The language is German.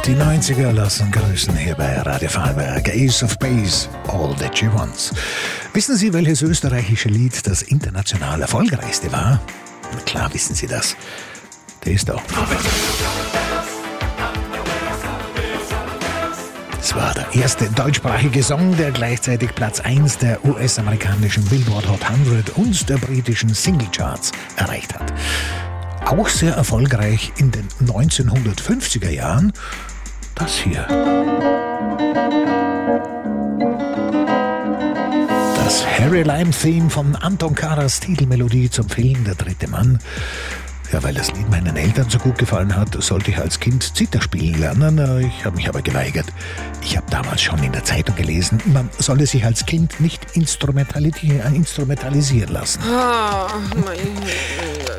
Die 90er lassen grüßen hier bei Radio Vorarlberg. Ace of Base, All That She Wants. Wissen Sie, welches österreichische Lied das international erfolgreichste war? Na klar wissen Sie das. Der ist doch. Es war der erste deutschsprachige Song, der gleichzeitig Platz 1 der US-amerikanischen Billboard Hot 100 und der britischen Singlecharts erreicht hat. Auch sehr erfolgreich in den 1950er Jahren das hier. Das Harry Lime-Theme von Anton Karas Titelmelodie zum Film Der dritte Mann. Ja, weil das Lied meinen Eltern so gut gefallen hat, sollte ich als Kind Zither spielen lernen. Ich habe mich aber geweigert. Ich habe damals schon in der Zeitung gelesen, man solle sich als Kind nicht instrumentalisieren lassen.